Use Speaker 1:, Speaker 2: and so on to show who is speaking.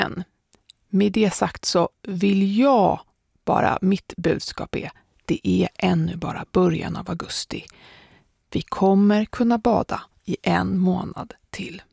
Speaker 1: Men med det sagt så vill jag bara, mitt budskap är, det är ännu bara början av augusti. Vi kommer kunna bada i 1 månad till.